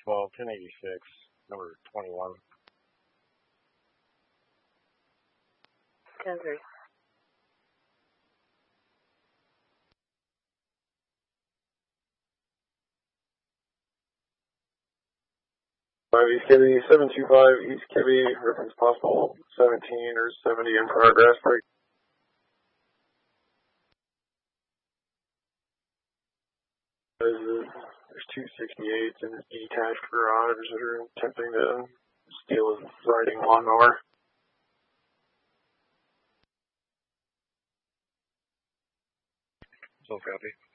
12, 1086, number 21. 10-3. East Kibby, 725 East Kibby, reference possible 17 or 70 in progress. Break. There's 268s in this detached garage that are attempting to steal his riding lawnmower. So copy.